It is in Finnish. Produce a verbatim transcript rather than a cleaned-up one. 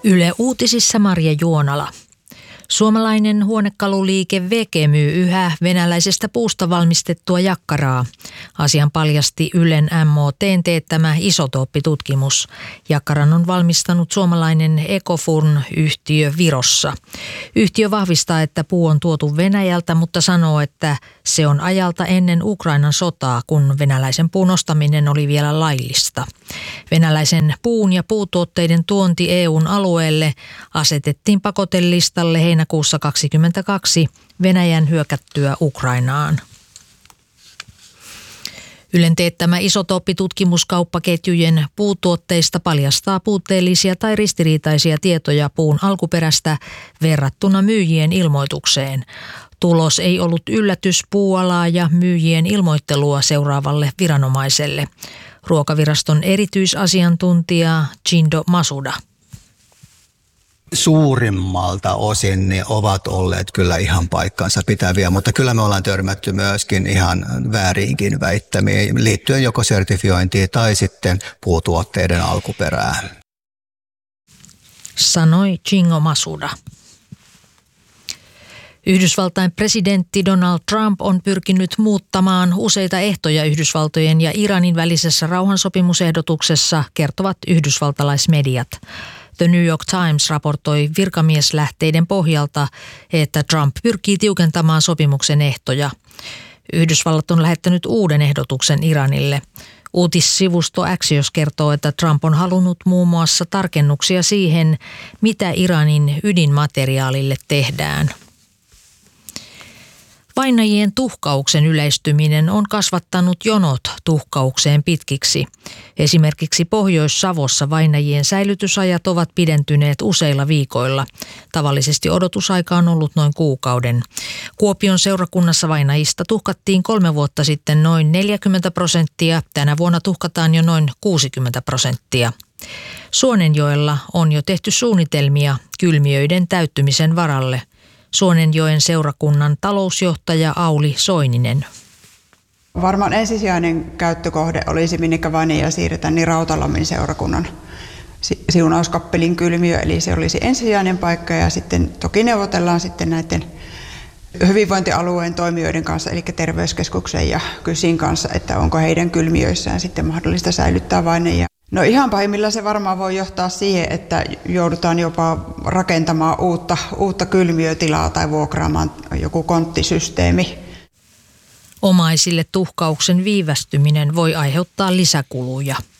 Yle Uutisissa Marja Juonala. Suomalainen huonekaluliike Veke myy yhä venäläisestä puusta valmistettua jakkaraa. Asian paljasti Ylen M O T:n teettämä isotooppitutkimus. Jakkaran on valmistanut suomalainen Ecofurn-yhtiö Virossa. Yhtiö vahvistaa, että puu on tuotu Venäjältä, mutta sanoo, että se on ajalta ennen Ukrainan sotaa, kun venäläisen puun ostaminen oli vielä laillista. Venäläisen puun ja puutuotteiden tuonti E U:n alueelle asetettiin pakotelistalle heinäkuussa kaksikymmentäkaksi Venäjän hyökättyä Ukrainaan. Ylen teettämä isotooppitutkimus kauppaketjujen puutuotteista paljastaa puutteellisia tai ristiriitaisia tietoja puun alkuperästä verrattuna myyjien ilmoitukseen. Tulos ei ollut yllätys puualaa ja myyjien ilmoittelua seuraavalle viranomaiselle. Ruokaviraston erityisasiantuntija Chindo Masuda. Suurimmalta osin ne ovat olleet kyllä ihan paikkansa pitäviä, mutta kyllä me ollaan törmätty myöskin ihan vääriinkin väittämiin liittyen joko sertifiointiin tai sitten puutuotteiden alkuperään. Sanoi Chindo Masuda. Yhdysvaltain presidentti Donald Trump on pyrkinyt muuttamaan useita ehtoja Yhdysvaltojen ja Iranin välisessä rauhansopimusehdotuksessa, kertovat yhdysvaltalaismediat. The New York Times raportoi virkamieslähteiden pohjalta, että Trump pyrkii tiukentamaan sopimuksen ehtoja. Yhdysvallat on lähettänyt uuden ehdotuksen Iranille. Uutissivusto Axios kertoo, että Trump on halunnut muun muassa tarkennuksia siihen, mitä Iranin ydinmateriaalille tehdään. Vainajien tuhkauksen yleistyminen on kasvattanut jonot tuhkaukseen pitkiksi. Esimerkiksi Pohjois-Savossa vainajien säilytysajat ovat pidentyneet useilla viikoilla. Tavallisesti odotusaika on ollut noin kuukauden. Kuopion seurakunnassa vainajista tuhkattiin kolme vuotta sitten noin neljäkymmentä prosenttia. Tänä vuonna tuhkataan jo noin kuusikymmentä prosenttia. Suonenjoella on jo tehty suunnitelmia kylmiöiden täyttymisen varalle. Suonenjoen seurakunnan talousjohtaja Auli Soininen. Varmaan ensisijainen käyttökohde olisi, minnekä vainajia siirretään, niin Rautalammin seurakunnan siunauskappelin kylmiö. Eli se olisi ensisijainen paikka ja sitten toki neuvotellaan sitten näiden hyvinvointialueen toimijoiden kanssa, eli terveyskeskuksen ja Kysin kanssa, että onko heidän kylmiöissään sitten mahdollista säilyttää vainajia. No ihan pahimmillaan se varmaan voi johtaa siihen, että joudutaan jopa rakentamaan uutta, uutta kylmiötilaa tai vuokraamaan joku konttisysteemi. Omaisille tuhkauksen viivästyminen voi aiheuttaa lisäkuluja.